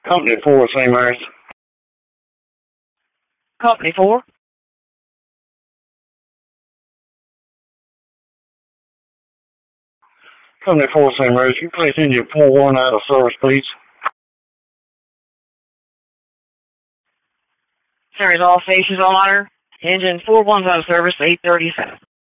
Company 4, St. Mary's. Company 4. Company 4, St. Mary's. You please engine 41 out of service, please. Series all stations on order. Engine 41's out of service, 8:37.